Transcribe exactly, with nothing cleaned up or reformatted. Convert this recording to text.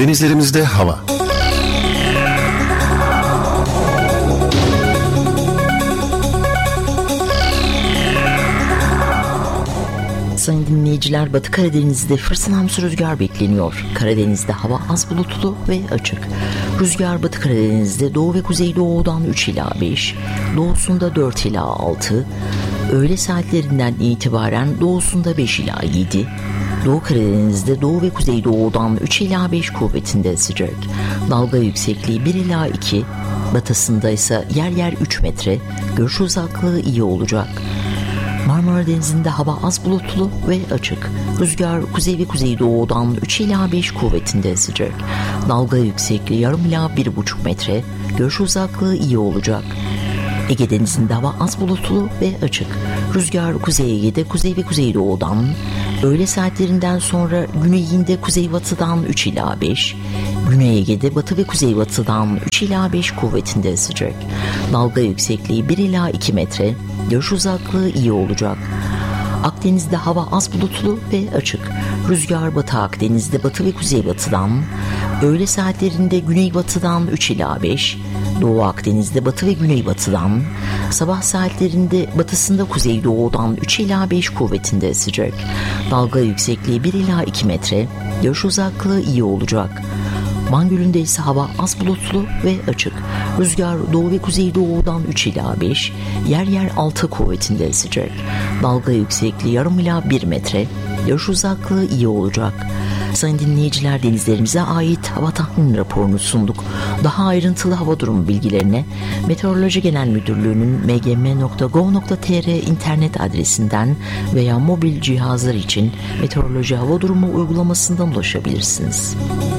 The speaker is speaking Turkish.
Denizlerimizde hava. Sayın dinleyiciler, Batı Karadeniz'de fırtınamsı rüzgar bekleniyor. Karadeniz'de hava az bulutlu ve açık. Rüzgar Batı Karadeniz'de doğu ve kuzeydoğudan üç ila beş, doğusunda dört ila altı, öğle saatlerinden itibaren doğusunda beş ila yedi, Doğu Karadeniz'de doğu ve kuzeydoğudan üç ila beş kuvvetinde sıcak. Dalga yüksekliği bir ila iki, batısında ise yer yer üç metre, görüş uzaklığı iyi olacak. Marmara Denizi'nde hava az bulutlu ve açık. Rüzgar kuzey ve kuzeydoğudan üç ila beş kuvvetinde sıcak. Dalga yüksekliği yarım ila bir buçuk metre, görüş uzaklığı iyi olacak. Ege Denizi'nde hava az bulutlu ve açık. Rüzgar Kuzey Ege'de kuzey ve kuzeydoğudan, öğle saatlerinden sonra güneyinde kuzeybatıdan üç ila beş, Güney Ege'de batı ve kuzeybatıdan üç ila beş kuvvetinde sıcak. Dalga yüksekliği bir ila iki metre, görüş uzaklığı iyi olacak. Akdeniz'de hava az bulutlu ve açık. Rüzgar Batı Akdeniz'de batı ve kuzeybatıdan, öğle saatlerinde güneybatıdan üç ila beş, Doğu Akdeniz'de batı ve güneybatıdan, sabah saatlerinde batısında kuzeydoğudan üç ila beş kuvvetinde sıcak. Dalga yüksekliği bir ila iki metre, görüş uzaklığı iyi olacak. Van Gölü'nde ise hava az bulutlu ve açık. Rüzgar doğu ve kuzeydoğudan üç ila beş, yer yer altı kuvvetinde sıcak. Dalga yüksekliği yarım ila bir metre, görüş uzaklığı iyi olacak. Sayın dinleyiciler, denizlerimize ait hava tahmin raporunu sunduk. Daha ayrıntılı hava durumu bilgilerine Meteoroloji Genel Müdürlüğü'nün m g m nokta gov nokta t r internet adresinden veya mobil cihazlar için meteoroloji hava durumu uygulamasından ulaşabilirsiniz.